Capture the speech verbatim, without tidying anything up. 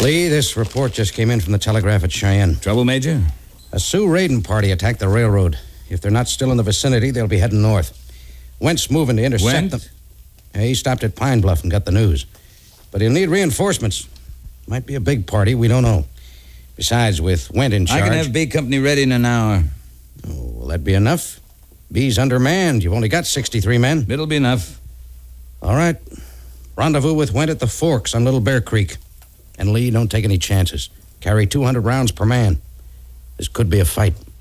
Lee, this report just came in from the telegraph at Cheyenne. Trouble, Major? A Sioux raiding party attacked the railroad. If they're not still in the vicinity, they'll be heading north. Went's moving to intercept Went? them. Yeah, he stopped at Pine Bluff and got the news. But he'll need reinforcements. Might be a big party, we don't know. Besides, with Went in charge... I can have B Company ready in an hour. Oh, will that be enough? B's undermanned. You've only got sixty-three men. It'll be enough. All right. Rendezvous with Went at the Forks on Little Bear Creek. And Lee, don't take any chances. Carry two hundred rounds per man. This could be a fight.